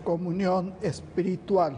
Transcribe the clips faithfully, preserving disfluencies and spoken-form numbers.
Comunión espiritual.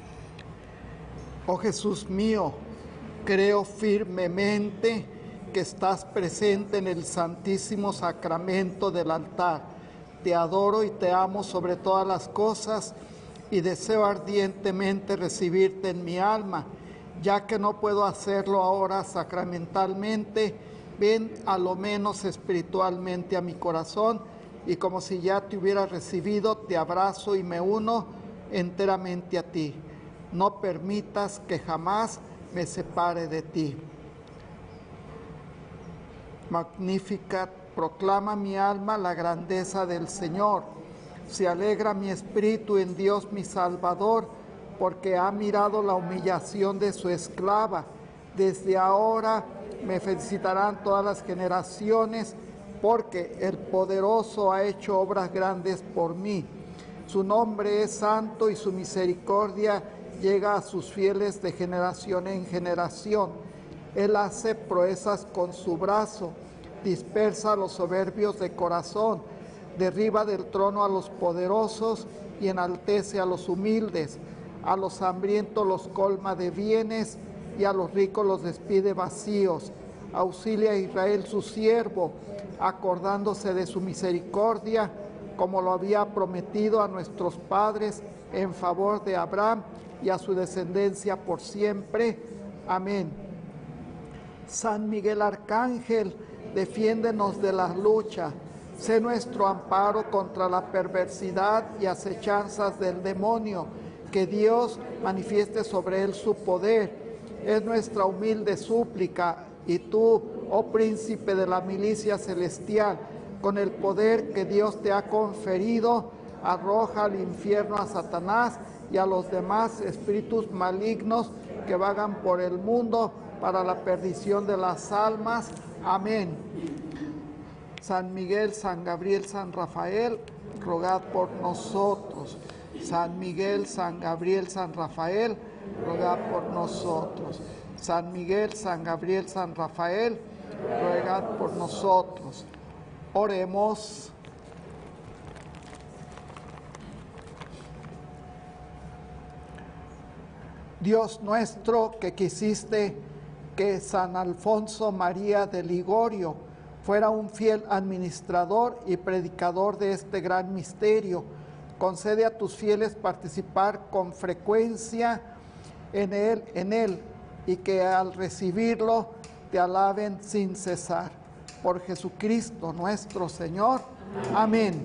Oh Jesús mío, creo firmemente que estás presente en el Santísimo Sacramento del altar. Te adoro y te amo sobre todas las cosas y deseo ardientemente recibirte en mi alma. Ya que no puedo hacerlo ahora sacramentalmente, ven a lo menos espiritualmente a mi corazón y como si ya te hubiera recibido, te abrazo y me uno enteramente a ti. No permitas que jamás me separe de ti. Magnificat, proclama mi alma la grandeza del Señor. Se alegra mi espíritu en Dios mi Salvador, porque ha mirado la humillación de su esclava. Desde ahora me felicitarán todas las generaciones, porque el poderoso ha hecho obras grandes por mí. Su nombre es santo y su misericordia llega a sus fieles de generación en generación. Él hace proezas con su brazo, dispersa a los soberbios de corazón, derriba del trono a los poderosos y enaltece a los humildes. A los hambrientos los colma de bienes y a los ricos los despide vacíos. Auxilia a Israel su siervo, acordándose de su misericordia, como lo había prometido a nuestros padres, en favor de Abraham y a su descendencia por siempre. Amén. San Miguel Arcángel, defiéndenos de la lucha. Sé nuestro amparo contra la perversidad y acechanzas del demonio. Que Dios manifieste sobre él su poder. Es nuestra humilde súplica. Y tú, oh príncipe de la milicia celestial, con el poder que Dios te ha conferido, arroja al infierno a Satanás y a los demás espíritus malignos que vagan por el mundo para la perdición de las almas. Amén. San Miguel, San Gabriel, San Rafael, rogad por nosotros. San Miguel, San Gabriel, San Rafael, rogad por nosotros. San Miguel, San Gabriel, San Rafael, ruegad por nosotros. Oremos. Dios nuestro, que quisiste que San Alfonso María de Ligorio fuera un fiel administrador y predicador de este gran misterio, concede a tus fieles participar con frecuencia en él, en él, y que al recibirlo te alaben sin cesar. Por Jesucristo nuestro Señor. Amén.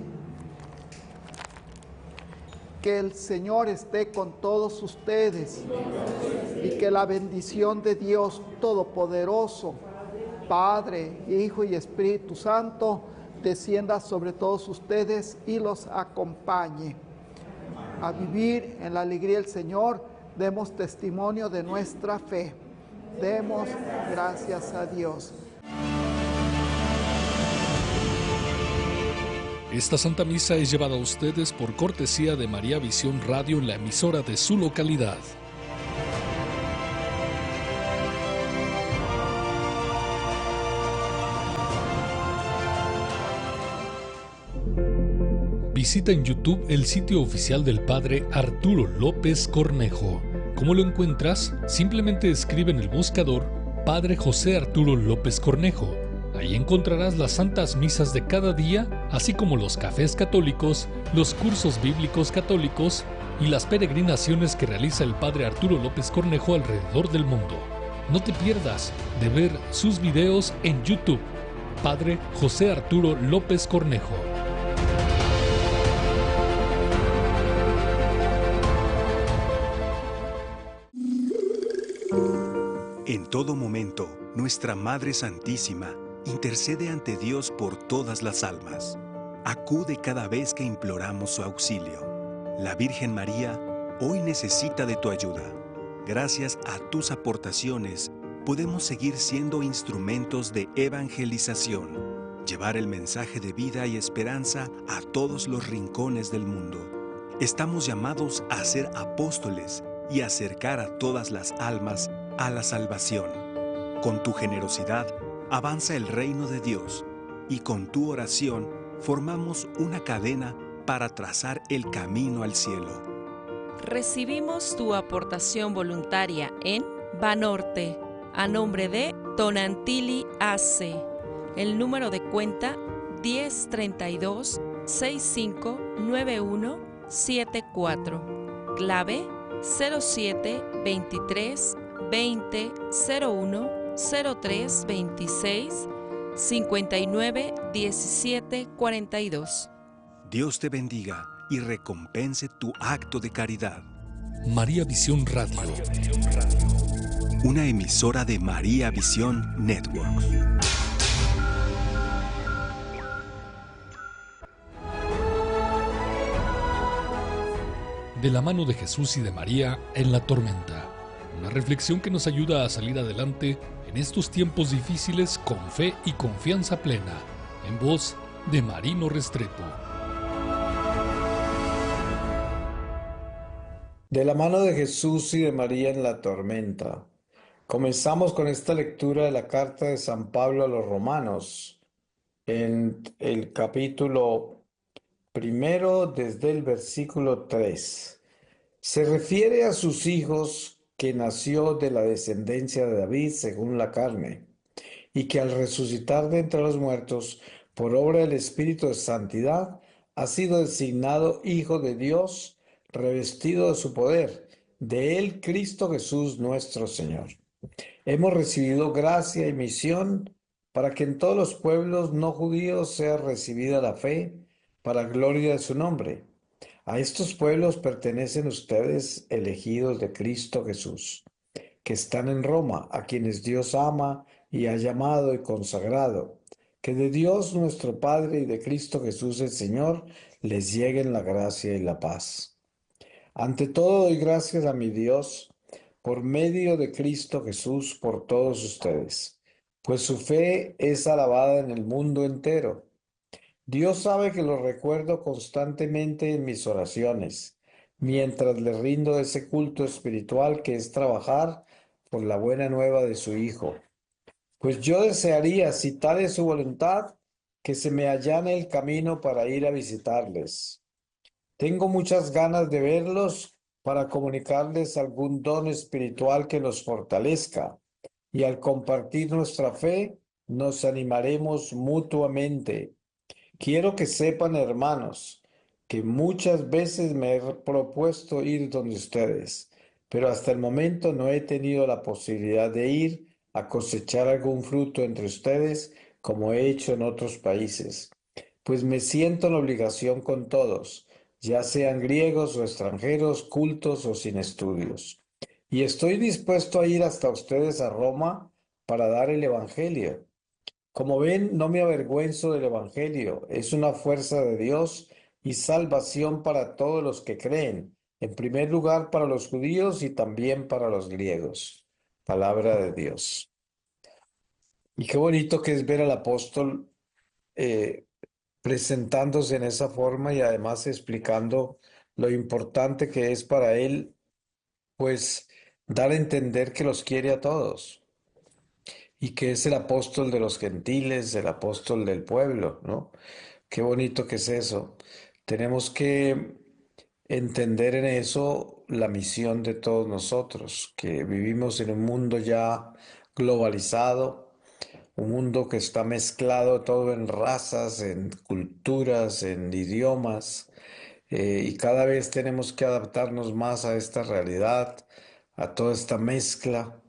Que el Señor esté con todos ustedes y que la bendición de Dios Todopoderoso, Padre, Hijo y Espíritu Santo, descienda sobre todos ustedes y los acompañe. A vivir en la alegría del Señor, demos testimonio de nuestra fe. Demos gracias a Dios. Esta Santa Misa es llevada a ustedes por cortesía de María Visión Radio, la emisora de su localidad. Visita en YouTube el sitio oficial del Padre Arturo López Cornejo. ¿Cómo lo encuentras? Simplemente escribe en el buscador Padre José Arturo López Cornejo. Ahí encontrarás las santas misas de cada día, así como los cafés católicos, los cursos bíblicos católicos y las peregrinaciones que realiza el Padre Arturo López Cornejo alrededor del mundo. No te pierdas de ver sus videos en YouTube. Padre José Arturo López Cornejo. En todo momento, nuestra Madre Santísima intercede ante Dios por todas las almas. Acude cada vez que imploramos su auxilio. La Virgen María hoy necesita de tu ayuda. Gracias a tus aportaciones, podemos seguir siendo instrumentos de evangelización, llevar el mensaje de vida y esperanza a todos los rincones del mundo. Estamos llamados a ser apóstoles y acercar a todas las almas a la salvación. Con tu generosidad, avanza el reino de Dios y con tu oración formamos una cadena para trazar el camino al cielo. Recibimos tu aportación voluntaria en Banorte, a nombre de Tonantili A C. El número de cuenta diez treinta y dos sesenta y cinco noventa y uno setenta y cuatro. Clave cero siete veintitrés veinte cero uno cero tres veintiséis cincuenta y nueve diecisiete cuarenta y dos. Dios te bendiga y recompense tu acto de caridad. María Visión Radio. Una emisora de María Visión Network. De la mano de Jesús y de María en la tormenta. Una reflexión que nos ayuda a salir adelante en estos tiempos difíciles con fe y confianza plena. En voz de Marino Restrepo. De la mano de Jesús y de María en la tormenta. Comenzamos con esta lectura de la carta de San Pablo a los Romanos, en el capítulo primero desde el versículo tres. Se refiere a sus hijos que nació de la descendencia de David según la carne, y que al resucitar de entre los muertos, por obra del Espíritu de Santidad, ha sido designado Hijo de Dios, revestido de su poder, de él Cristo Jesús nuestro Señor. Hemos recibido gracia y misión para que en todos los pueblos no judíos sea recibida la fe, para gloria de su nombre. A estos pueblos pertenecen ustedes, elegidos de Cristo Jesús, que están en Roma, a quienes Dios ama y ha llamado y consagrado. Que de Dios nuestro Padre y de Cristo Jesús el Señor les lleguen la gracia y la paz. Ante todo doy gracias a mi Dios por medio de Cristo Jesús por todos ustedes, pues su fe es alabada en el mundo entero. Dios sabe que lo recuerdo constantemente en mis oraciones, mientras le rindo ese culto espiritual que es trabajar por la buena nueva de su Hijo. Pues yo desearía, si tal es su voluntad, que se me allane el camino para ir a visitarles. Tengo muchas ganas de verlos para comunicarles algún don espiritual que los fortalezca, y al compartir nuestra fe, nos animaremos mutuamente. Quiero que sepan, hermanos, que muchas veces me he propuesto ir donde ustedes, pero hasta el momento no he tenido la posibilidad de ir a cosechar algún fruto entre ustedes como he hecho en otros países, pues me siento en obligación con todos, ya sean griegos o extranjeros, cultos o sin estudios. Y estoy dispuesto a ir hasta ustedes a Roma para dar el Evangelio. Como ven, no me avergüenzo del Evangelio, es una fuerza de Dios y salvación para todos los que creen, en primer lugar para los judíos y también para los griegos. Palabra de Dios. Y qué bonito que es ver al apóstol eh, presentándose en esa forma y además explicando lo importante que es para él, pues, dar a entender que los quiere a todos. Y que es el apóstol de los gentiles, el apóstol del pueblo, ¿no? Qué bonito que es eso. Tenemos que entender en eso la misión de todos nosotros, que vivimos en un mundo ya globalizado, un mundo que está mezclado todo en razas, en culturas, en idiomas, eh, y cada vez tenemos que adaptarnos más a esta realidad, a toda esta mezcla,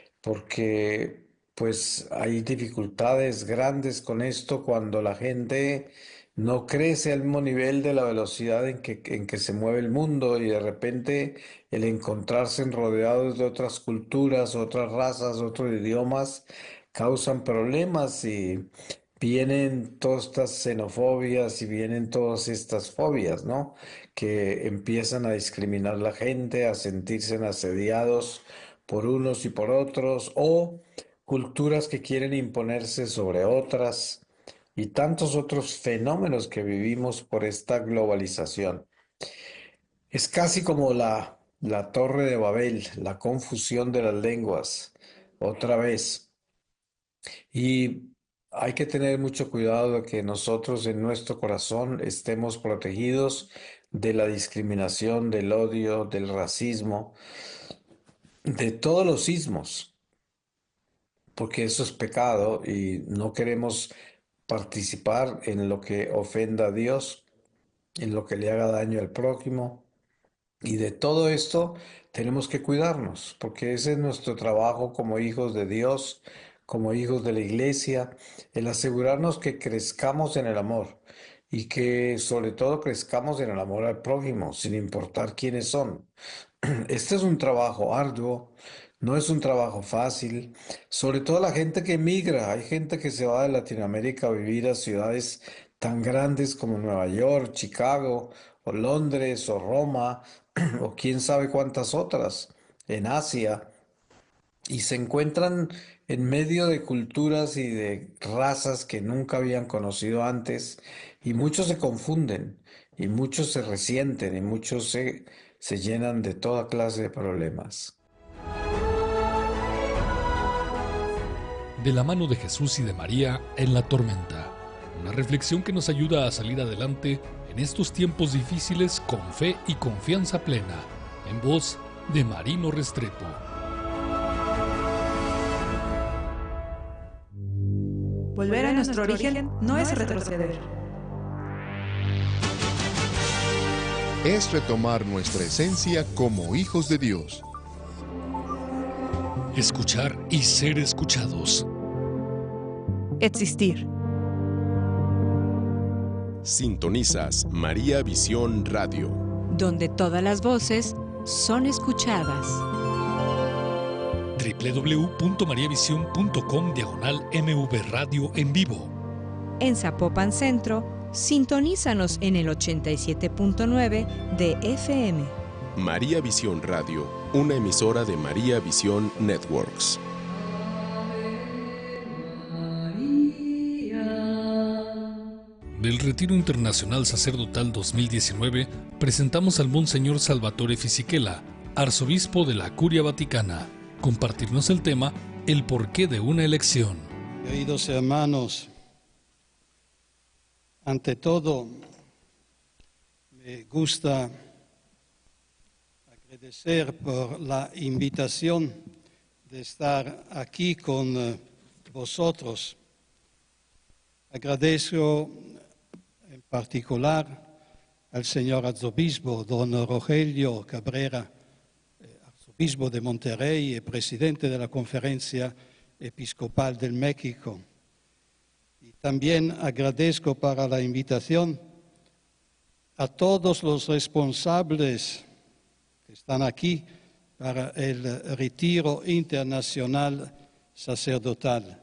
porque pues hay dificultades grandes con esto cuando la gente no crece al mismo nivel de la velocidad en que, en que se mueve el mundo, y de repente el encontrarse rodeados de otras culturas, otras razas, otros idiomas, causan problemas y vienen todas estas xenofobias y vienen todas estas fobias, ¿no? Que empiezan a discriminar a la gente, a sentirse asediados por unos y por otros, o culturas que quieren imponerse sobre otras, y tantos otros fenómenos que vivimos por esta globalización. Es casi como la, la Torre de Babel, la confusión de las lenguas, otra vez. Y hay que tener mucho cuidado de que nosotros en nuestro corazón estemos protegidos de la discriminación, del odio, del racismo, de todos los ismos, porque eso es pecado y no queremos participar en lo que ofenda a Dios, en lo que le haga daño al prójimo. Y de todo esto tenemos que cuidarnos, porque ese es nuestro trabajo como hijos de Dios, como hijos de la iglesia, el asegurarnos que crezcamos en el amor y que sobre todo crezcamos en el amor al prójimo, sin importar quiénes son. Este es un trabajo arduo, no es un trabajo fácil, sobre todo la gente que emigra. Hay gente que se va de Latinoamérica a vivir a ciudades tan grandes como Nueva York, Chicago, o Londres, o Roma, o quién sabe cuántas otras, en Asia, y se encuentran en medio de culturas y de razas que nunca habían conocido antes, y muchos se confunden, y muchos se resienten, y muchos se, se llenan de toda clase de problemas. De la mano de Jesús y de María en la tormenta. Una reflexión que nos ayuda a salir adelante en estos tiempos difíciles con fe y confianza plena. En voz de Marino Restrepo. Volver a nuestro origen no es retroceder. Es retomar nuestra esencia como hijos de Dios. Escuchar y ser escuchados. Existir. Sintonizas María Visión Radio, donde todas las voces son escuchadas. doble u doble u doble u punto maría visión punto com diagonal M V Radio en vivo. En Zapopan Centro, sintonízanos en el ochenta y siete punto nueve de F M. María Visión Radio, una emisora de María Visión Networks. Del Retiro Internacional Sacerdotal dos mil diecinueve, presentamos al Monseñor Salvatore Fisichella, arzobispo de la Curia Vaticana, compartirnos el tema El porqué de una elección. Queridos hermanos, ante todo, me gusta agradecer por la invitación de estar aquí con vosotros. Agradezco en particular al señor arzobispo, don Rogelio Cabrera, arzobispo de Monterrey y presidente de la Conferencia Episcopal del México. Y también agradezco para la invitación a todos los responsables que están aquí para el Retiro Internacional Sacerdotal.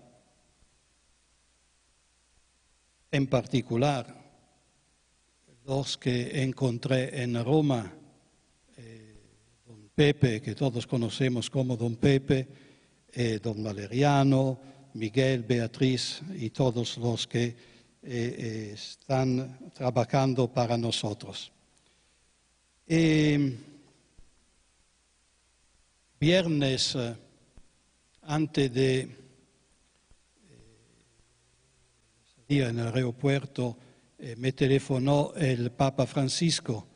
En particular, los que encontré en Roma, eh, don Pepe, que todos conocemos como don Pepe, eh, don Valeriano, Miguel, Beatriz y todos los que eh, eh, están trabajando para nosotros. Eh, viernes, eh, antes de día en el aeropuerto, eh, me telefonó el Papa Francisco,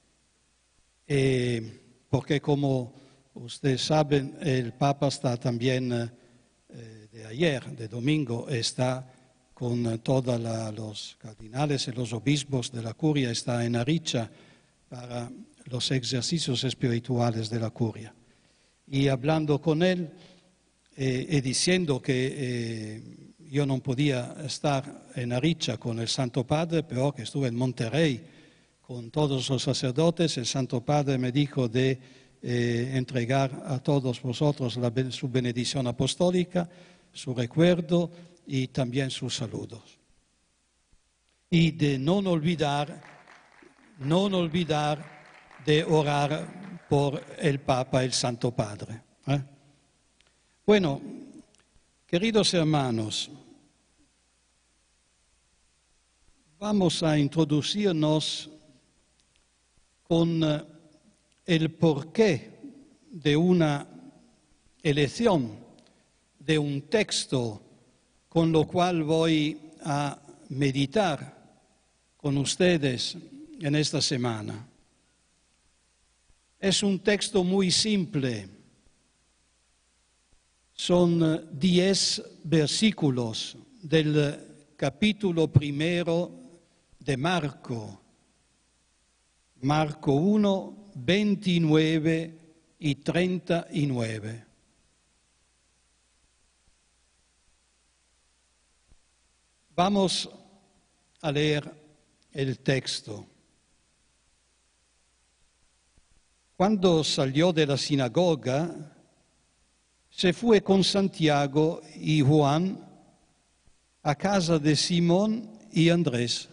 eh, porque como ustedes saben, el Papa está también, eh, de ayer, de domingo, está con eh, todos los cardinales y los obispos de la curia, está en Aricha para los ejercicios espirituales de la curia. Y hablando con él eh, y diciendo que eh, yo no podía estar en Aricha con el Santo Padre, pero que estuve en Monterrey con todos los sacerdotes. El Santo Padre me dijo de eh, entregar a todos vosotros la, su bendición apostólica, su recuerdo y también sus saludos. Y de no olvidar, no olvidar de orar por el Papa, el Santo Padre. ¿eh? Bueno, queridos hermanos, vamos a introducirnos con el porqué de una elección, de un texto con lo cual voy a meditar con ustedes en esta semana. Es un texto muy simple. Son diez versículos del capítulo primero de Marco. Marco uno, veintinueve y treinta y nueve. Vamos a leer el texto. Cuando salió de la sinagoga, se fue con Santiago y Juan a casa de Simón y Andrés.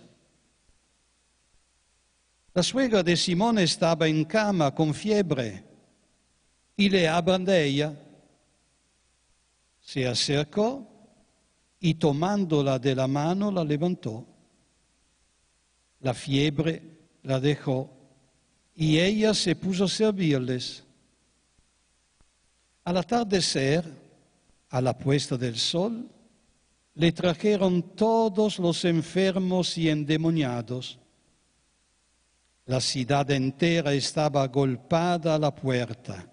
La suegra de Simón estaba en cama con fiebre y le hablan de ella. Se acercó y tomándola de la mano la levantó. La fiebre la dejó y ella se puso a servirles. Al atardecer, a la puesta del sol, le trajeron todos los enfermos y endemoniados. La ciudad entera estaba agolpada a la puerta.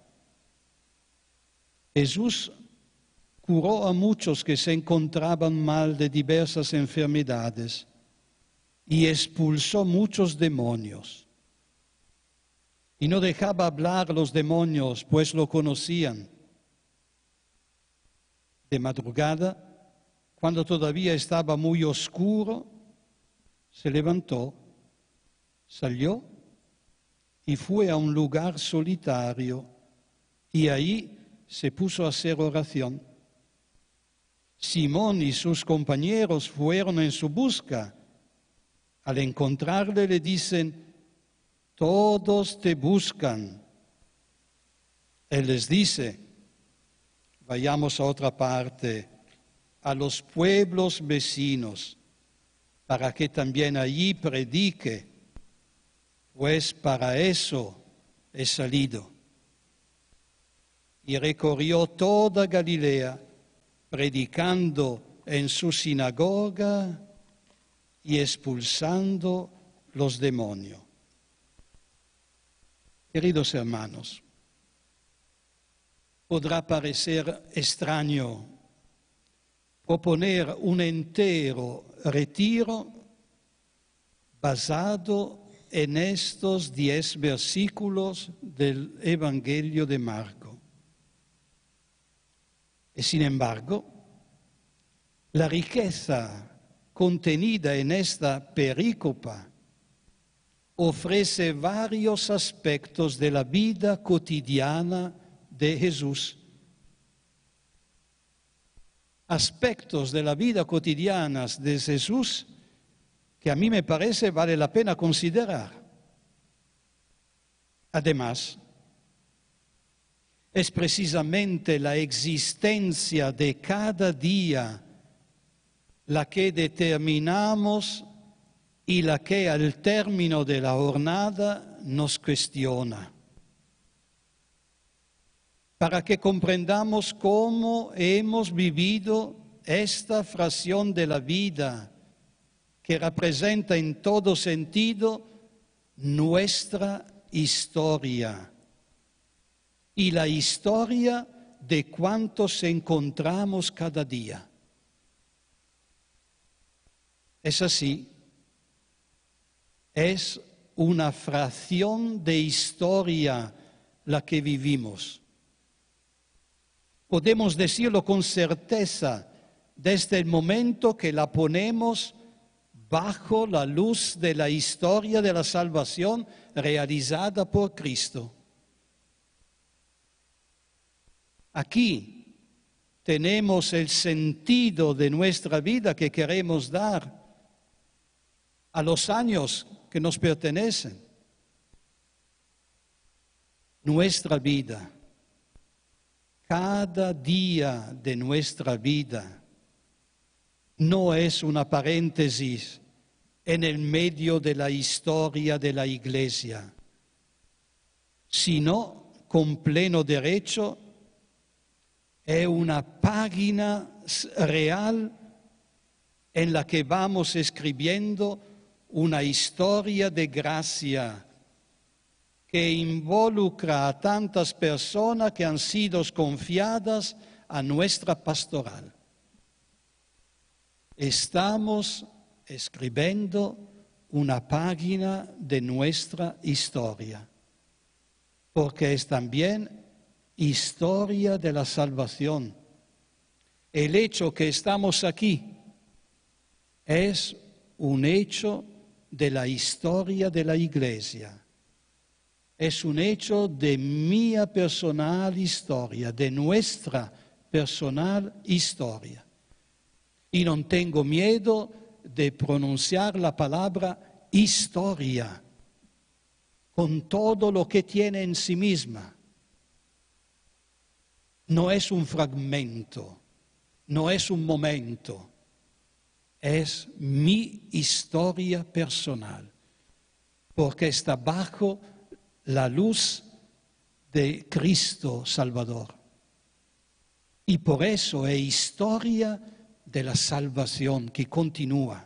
Jesús curó a muchos que se encontraban mal de diversas enfermedades y expulsó muchos demonios. Y no dejaba hablar a los demonios, pues lo conocían. De madrugada, cuando todavía estaba muy oscuro, se levantó, salió y fue a un lugar solitario y ahí se puso a hacer oración. Simón y sus compañeros fueron en su busca. Al encontrarle le dicen: todos te buscan. Él les dice: vayamos a otra parte, a los pueblos vecinos, para que también allí predique, pues para eso he salido. Y recorrió toda Galilea, predicando en su sinagoga y expulsando los demonios. Queridos hermanos, podrá parecer extraño proponer un entero retiro basado en estos diez versículos del Evangelio de Marco. Y sin embargo, la riqueza contenida en esta perícopa ofrece varios aspectos de la vida cotidiana de Jesús. Aspectos de la vida cotidiana de Jesús que a mí me parece vale la pena considerar. Además, es precisamente la existencia de cada día la que determinamos y la que al término de la jornada nos cuestiona. Para que comprendamos cómo hemos vivido esta fracción de la vida que representa en todo sentido nuestra historia y la historia de cuantos encontramos cada día. Es así, es una fracción de historia la que vivimos. Podemos decirlo con certeza desde el momento que la ponemos bajo la luz de la historia de la salvación realizada por Cristo. Aquí tenemos el sentido de nuestra vida que queremos dar a los años que nos pertenecen. Nuestra vida, cada día de nuestra vida, no es una paréntesis en el medio de la historia de la Iglesia, sino con pleno derecho es una página real en la que vamos escribiendo una historia de gracia que involucra a tantas personas que han sido confiadas a nuestra pastoral. Estamos escribiendo una página de nuestra historia, porque es también historia de la salvación. El hecho que estamos aquí es un hecho de la historia de la Iglesia. Es un hecho de mi personal historia, de nuestra personal historia. Y no tengo miedo de pronunciar la palabra historia con todo lo que tiene en sí misma. No es un fragmento, no es un momento, es mi historia personal, porque está bajo la luz de Cristo Salvador. Y por eso es historia de la salvación que continúa.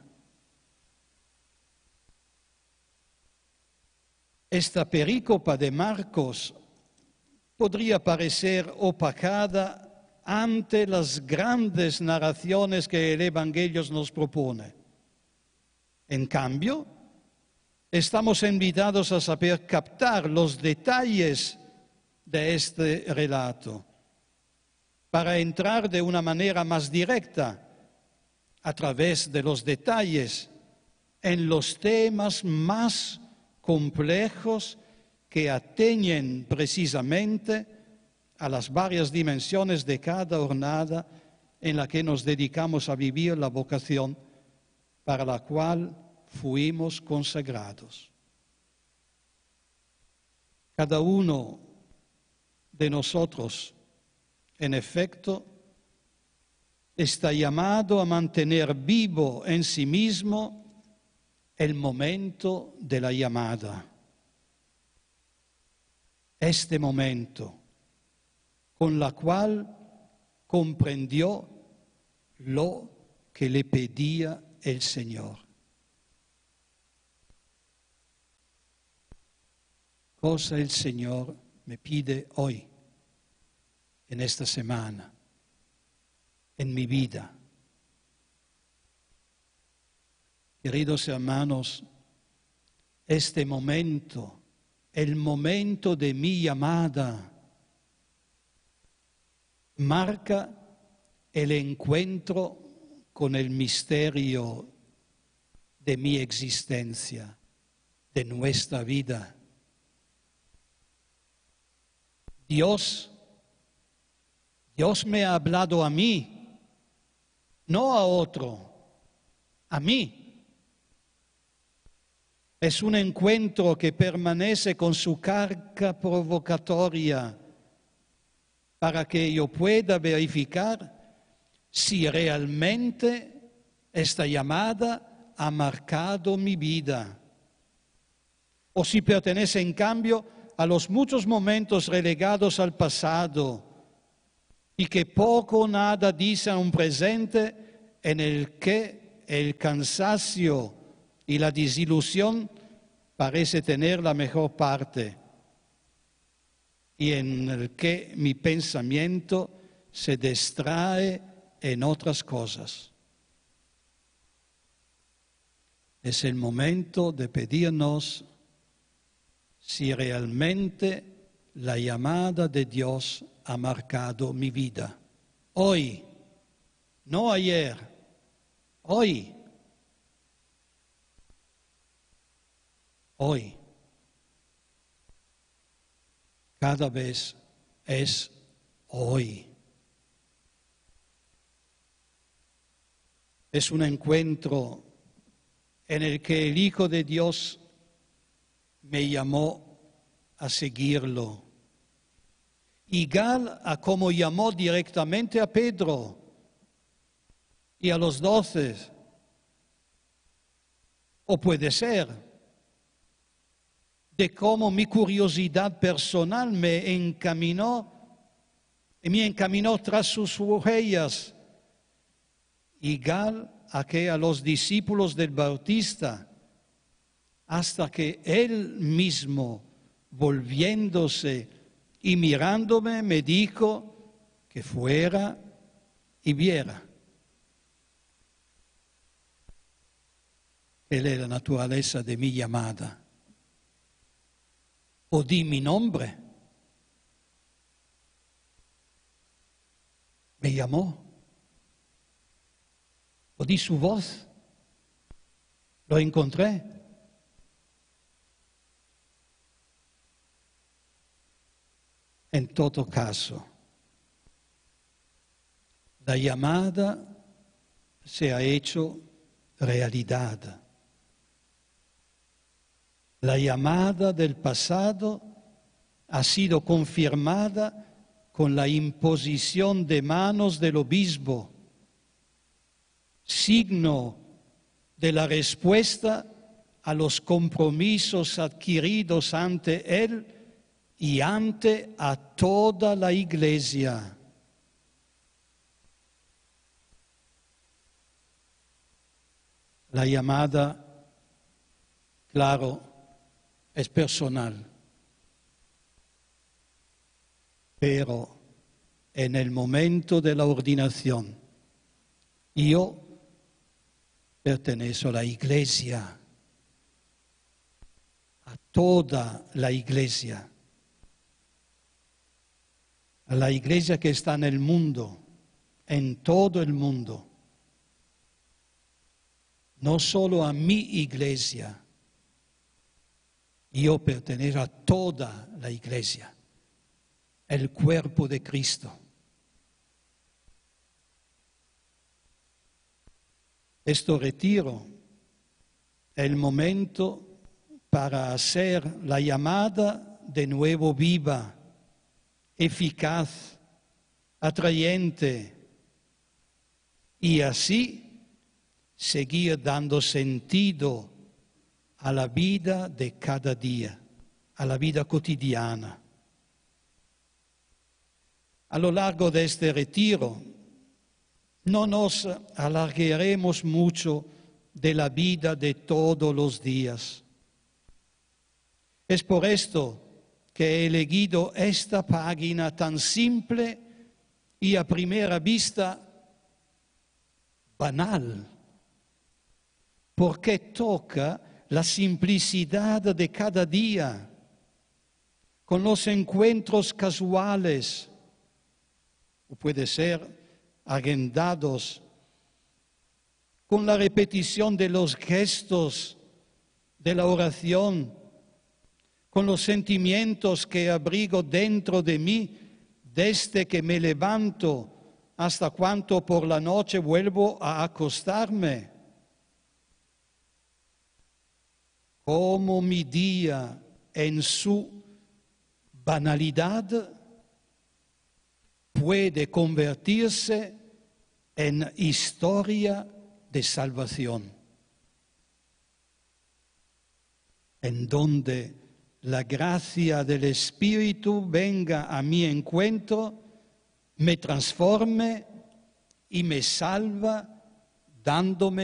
Esta perícopa de Marcos podría parecer opacada ante las grandes narraciones que el Evangelio nos propone. En cambio, estamos invitados a saber captar los detalles de este relato para entrar de una manera más directa a través de los detalles en los temas más complejos que atañen precisamente a las varias dimensiones de cada jornada en la que nos dedicamos a vivir la vocación para la cual fuimos consagrados. Cada uno de nosotros, en efecto, está llamado a mantener vivo en sí mismo el momento de la llamada. Este momento con la cual comprendió lo que le pedía el Señor. Cosa el Señor me pide hoy, en esta semana, en mi vida. Queridos hermanos, este momento, el momento de mi llamada, marca el encuentro con el misterio de mi existencia, de nuestra vida. Dios, Dios me ha hablado a mí, no a otro, a mí. Es un encuentro que permanece con su carga provocatoria para que yo pueda verificar si realmente esta llamada ha marcado mi vida o si pertenece en cambio a los muchos momentos relegados al pasado y que poco o nada dicen a un presente en el que el cansancio y la desilusión parece tener la mejor parte y en el que mi pensamiento se distrae en otras cosas. Es el momento de pedirnos si realmente la llamada de Dios ha marcado mi vida. Hoy, no ayer, hoy. Hoy. Cada vez es hoy. Es un encuentro en el que el Hijo de Dios me llamó a seguirlo. Igual a como llamó directamente a Pedro y a los doce. O puede ser de cómo mi curiosidad personal me encaminó y me encaminó tras sus huellas, igual a que a los discípulos del Bautista, hasta que él mismo, volviéndose y mirándome, me dijo que fuera y viera. Él es la naturaleza de mi llamada. O di mi nombre. Me llamó. O di su voz. Lo encontré. En todo caso, la llamada se ha hecho realidad. La llamada del pasado ha sido confirmada con la imposición de manos del obispo, signo de la respuesta a los compromisos adquiridos ante él y ante a toda la Iglesia. La llamada, claro, es personal, pero en el momento de la ordenación, yo pertenezco a la Iglesia, a toda la Iglesia, a la Iglesia que está en el mundo, en todo el mundo, no solo a mi Iglesia. Yo pertenezco a toda la Iglesia, el cuerpo de Cristo. Este retiro es el momento para hacer la llamada de nuevo viva, eficaz, atrayente, y así seguir dando sentido a la vida de cada día, a la vida cotidiana. A lo largo de este retiro no nos alargaremos mucho de la vida de todos los días. Es por esto que he elegido esta página tan simple y a primera vista banal, porque toca la simplicidad de cada día, con los encuentros casuales, o puede ser agendados, con la repetición de los gestos de la oración, con los sentimientos que abrigo dentro de mí desde que me levanto hasta cuando por la noche vuelvo a acostarme. Como mi día en su banalidad puede convertirse en historia de salvación, en donde la gracia del Espíritu venga a mi encuentro, me transforme y me salva dándome